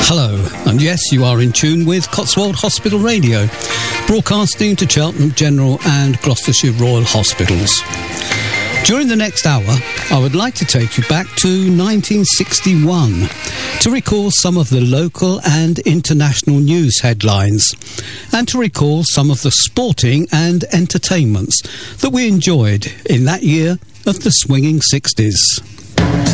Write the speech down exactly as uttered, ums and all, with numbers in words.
Hello, and yes, you are in tune with Cotswold Hospital Radio, broadcasting to Cheltenham General and Gloucestershire Royal Hospitals. During the next hour, I would like to take you back to nineteen sixty-one to recall some of the local and international news headlines and to recall some of the sporting and entertainments that we enjoyed in that year of the swinging sixties.